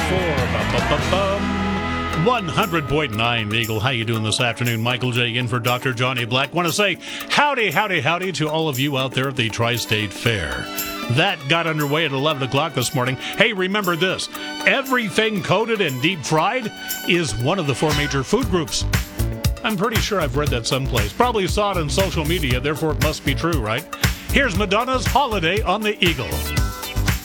100.9 Eagle. How you doing this afternoon? Michael J. in for Dr. Johnny Black. Want to say howdy, howdy, howdy to all of you out there at the Tri-State Fair. That got underway at 11 o'clock this morning. Hey, remember this. Everything coated and deep fried is one of the four major food groups. I'm pretty sure I've read that someplace. Probably saw it on social media, therefore it must be true, right? Here's Madonna's Holiday on the Eagle.